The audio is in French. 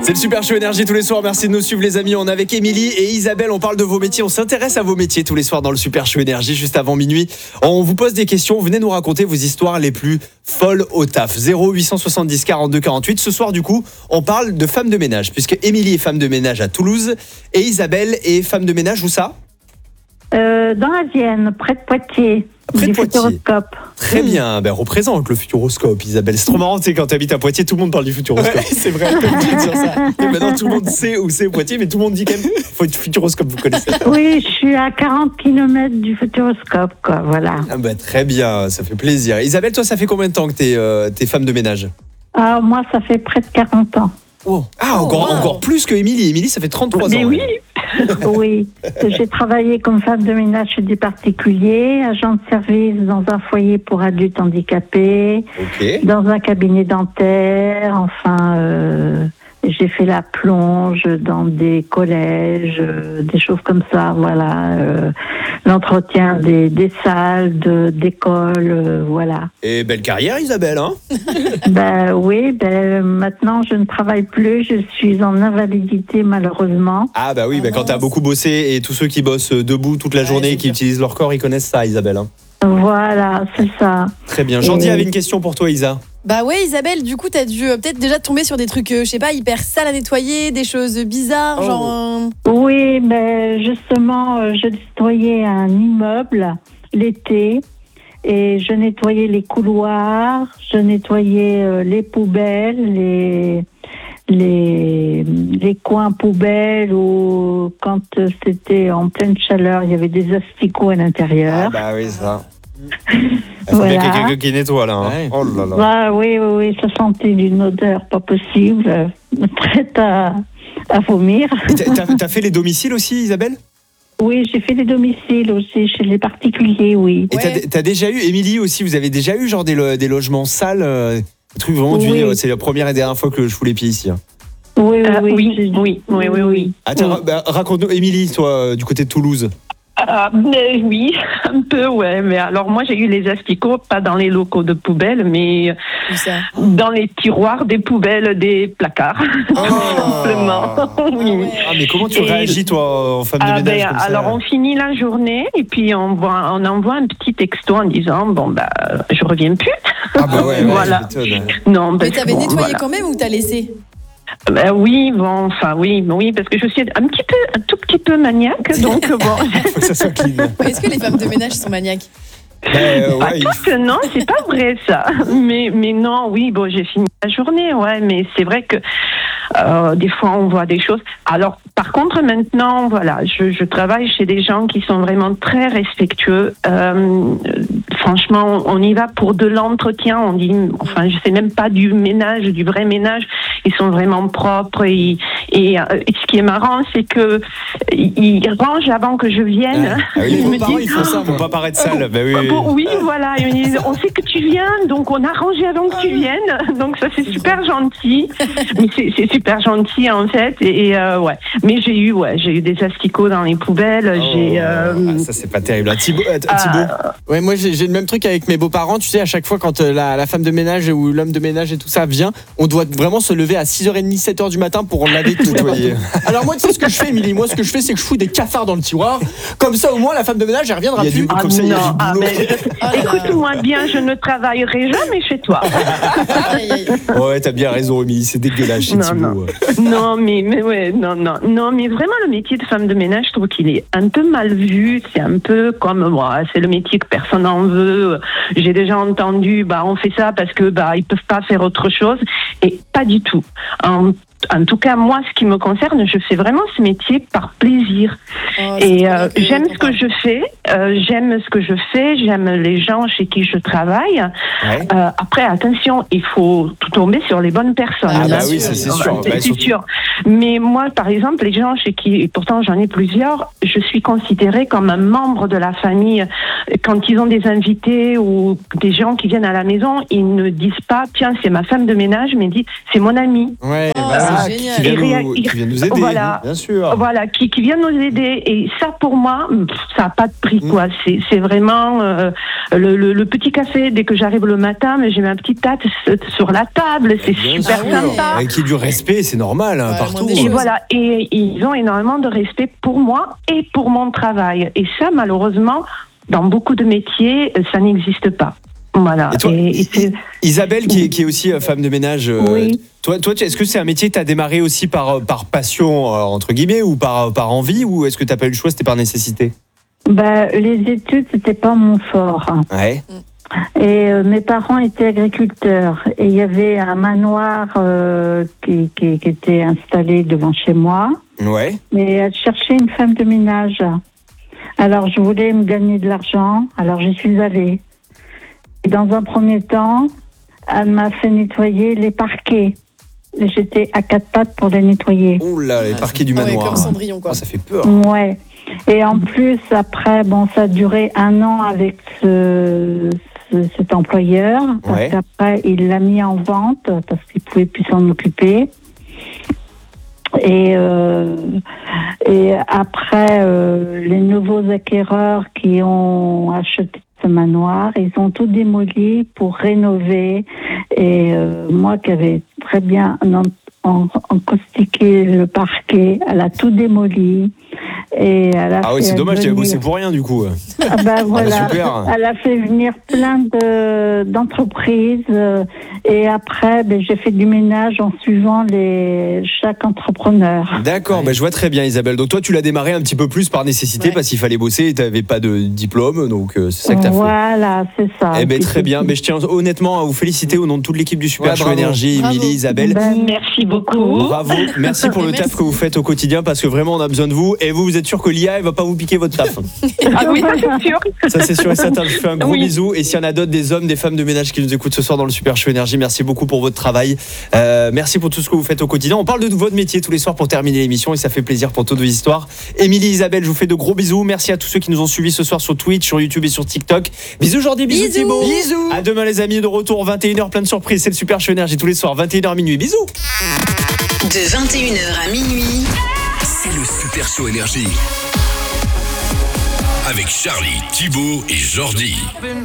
C'est le Super Show Énergie tous les soirs. Merci de nous suivre les amis. On est avec Émilie et Isabelle. On parle de vos métiers. On s'intéresse à vos métiers tous les soirs dans le Super Show Énergie juste avant minuit. On vous pose des questions. Venez nous raconter vos histoires les plus folles au taf. 0870 42 48. Ce soir du coup, on parle de femmes de ménage puisque Émilie est femme de ménage à Toulouse et Isabelle est femme de ménage où ça ? Dans la Vienne, près de Poitiers. Près de du Poitiers. Futuroscope. Très bien, représente le Futuroscope, Isabelle. C'est trop marrant, tu sais, quand tu habites à Poitiers, tout le monde parle du Futuroscope. Ouais, c'est vrai, comme tu dis sur ça. Et maintenant, tout le monde sait où c'est Poitiers, mais tout le monde dit quand même, faut être Futuroscope, vous connaissez. Oui, je suis à 40 km du Futuroscope, quoi, voilà. Très bien, ça fait plaisir. Isabelle, toi, ça fait combien de temps que t'es femme de ménage ? Moi, ça fait près de 40 ans. Encore plus que Émilie. Émilie, ça fait 33 Mais ans. oui. Oui, j'ai travaillé comme femme de ménage chez des particuliers, agent de service dans un foyer pour adultes handicapés, dans un cabinet dentaire, j'ai fait la plonge dans des collèges, des choses comme ça, voilà, l'entretien des salles, d'école, voilà. Et belle carrière, Isabelle, hein ? Oui, maintenant je ne travaille plus, je suis en invalidité malheureusement. Quand t'as beaucoup bossé et tous ceux qui bossent debout toute la journée, qui utilisent leur corps, ils connaissent ça, Isabelle. Hein. Voilà, c'est ça. Très bien. Jordi avait une question pour toi, Isa. Isabelle, du coup, t'as dû peut-être déjà tomber sur des trucs, hyper sales à nettoyer, des choses bizarres, genre... Oui, mais justement, je nettoyais un immeuble l'été et je nettoyais les couloirs, je nettoyais les poubelles, les coins poubelles où, quand c'était en pleine chaleur, il y avait des asticots à l'intérieur. Oui, ça. Voilà. Bien qu'il y ait quelqu'un qui nettoie là. Hein. Ouais. Oh là là. Oui, ça sentait d'une odeur pas possible, prête à vomir. T'as fait les domiciles aussi, Isabelle ? Oui, j'ai fait des domiciles aussi chez les particuliers, oui. Et t'as déjà eu, Émilie aussi, vous avez déjà eu genre des logements sales, des trucs vraiment c'est la première et dernière fois que je fous les pieds ici. Hein. Oui. Attends, raconte-nous, Émilie, toi, du côté de Toulouse. Oui, un peu, ouais. Mais alors, moi, j'ai eu les asticots, pas dans les locaux de poubelle, mais dans les tiroirs des poubelles des placards, tout simplement. Oui. Mais comment tu réagis, toi, en femme de ménage comme ça ? Alors, on finit la journée et puis on envoie un petit texto en disant, je reviens plus. Voilà. Non, mais t'avais nettoyé quand même ou t'as laissé ? Oui, parce que je suis un tout petit peu maniaque, donc bon. Faut que ça soit clean. Est-ce que les femmes de ménage sont maniaques ? Non, c'est pas vrai ça. Mais non, oui, j'ai fini la journée, mais c'est vrai que des fois on voit des choses. Alors, par contre, maintenant, voilà, je travaille chez des gens qui sont vraiment très respectueux. Franchement, on y va pour de l'entretien. On dit, je sais même pas du ménage, du vrai ménage. Ils sont vraiment propres et ce qui est marrant, c'est que ils rangent avant que je vienne. Ils me disent, ils font ça pour pas paraître sale. Oui, voilà. Ils me disent, on sait que tu viens, donc on a rangé avant que tu viennes. Donc ça, c'est super gentil. Mais c'est super gentil en fait. Mais j'ai eu des asticots dans les poubelles. Ça c'est pas terrible. Thibaut. Ouais, moi j'ai le même truc avec mes beaux-parents. Tu sais, à chaque fois quand la femme de ménage ou l'homme de ménage et tout ça vient, on doit vraiment se lever à 6h30, 7h du matin pour laver tout. Alors moi, tu sais ce que je fais, Émilie ? Moi, ce que je fais, c'est que je fous des cafards dans le tiroir. Comme ça, au moins, la femme de ménage, elle reviendra plus. Comme ça, il y a du boulot. Écoute-moi bien, je ne travaillerai jamais chez toi. Ouais, t'as bien raison, Émilie. C'est dégueulasse chez Thibaut. Non, mais vraiment, le métier de femme de ménage, je trouve qu'il est un peu mal vu. C'est un peu comme moi. C'est le métier que personne n'en veut. J'ai déjà entendu, on fait ça parce que ils peuvent pas faire autre chose. Et pas du tout. En tout cas, moi, ce qui me concerne, je fais vraiment ce métier par plaisir. J'aime ce que je fais. J'aime les gens chez qui je travaille. Après, attention, il faut tout tomber sur les bonnes personnes. Oui, ça c'est sûr. C'est sûr. Mais moi, par exemple, les gens chez qui, et pourtant j'en ai plusieurs, je suis considérée comme un membre de la famille. Quand ils ont des invités ou des gens qui viennent à la maison, ils ne disent pas, tiens, c'est ma femme de ménage, mais ils disent, c'est mon amie. c'est génial. Qui viennent nous aider, Voilà. bien sûr. Voilà, qui viennent nous aider. Et ça, pour moi, ça n'a pas de prix, quoi. C'est vraiment le petit café. Dès que j'arrive le matin, mais j'ai ma petite tasse sur la table. C'est Bien super sûr. sympa. Avec qui du respect, c'est normal, Ouais, partout. moins des Et choses. voilà, et ils ont énormément de respect pour moi et pour mon travail. Et ça, malheureusement, dans beaucoup de métiers, ça n'existe pas. Voilà. Et toi, c'est- Isabelle, qui est aussi femme de ménage, Oui. toi, est-ce que c'est un métier que tu as démarré aussi par passion, entre guillemets, ou par envie, ou est-ce que tu n'as pas eu le choix, c'était par nécessité? Les études, c'était pas mon fort. Ouais. Et mes parents étaient agriculteurs. Et il y avait un manoir qui était installé devant chez moi. Ouais. Mais elle cherchait une femme de ménage. Alors, je voulais me gagner de l'argent. Alors, j'y suis allée. Et dans un premier temps, elle m'a fait nettoyer les parquets. Et j'étais à 4 pattes pour les nettoyer. Oh là, les parquets du Ouais, manoir. comme Cendrillon, quoi. Oh, ça fait peur. Ouais. Et en plus, après, ça a duré 1 an avec cet employeur. Parce Ouais. qu'après, il l'a mis en vente parce qu'il pouvait plus s'en occuper. Et après, les nouveaux acquéreurs qui ont acheté ce manoir, ils ont tout démoli pour rénover. Et moi qui avais très bien encaustiqué le parquet, elle a tout démoli. Et elle a Ah oui, fait c'est dommage, tu as venir- bossé pour rien, du coup. voilà. super. Elle a fait venir plein d'entreprises. Et après, j'ai fait du ménage en suivant chaque entrepreneur. D'accord, je vois très bien, Isabelle. Donc toi, tu l'as démarré un petit peu plus par nécessité, Ouais. parce qu'il fallait bosser et tu n'avais pas de diplôme, donc c'est ça que tu as fait. Voilà, c'est ça. Eh ben, Puis très bien. c'est- Mais je tiens honnêtement à vous féliciter au nom de toute l'équipe du Super Ouais, Show bravo. Énergie, Bravo. Émilie, Isabelle. Merci beaucoup. Bravo, merci pour le taf Merci. que vous faites au quotidien parce que vraiment on a besoin de vous et vous êtes sûr que l'IA elle va pas vous piquer votre taf. Ah oui, ça, c'est sûr. Ça c'est sûr et certain, je vous fais un gros Oui. bisou et s'il y en a d'autres, des hommes, des femmes de ménage qui nous écoutent ce soir dans le Super Show Énergie, merci beaucoup pour votre travail. Merci pour tout ce que vous faites au quotidien. On parle de votre métier tous les soirs pour terminer l'émission et ça fait plaisir pour toutes vos histoires. Émilie, Isabelle, je vous fais de gros bisous. Merci à tous ceux qui nous ont suivis ce soir sur Twitch, sur YouTube et sur TikTok. Bisous Jordi, bisous Bisous. Thibaut. Bisous. À demain les amis, de retour 21h, plein de surprises, c'est le Super Show Énergie tous les soirs 21h minuit. Bisous. De 21h à minuit, C'est le Super Show Énergie. Avec Charlie, Thibaut et Jordi.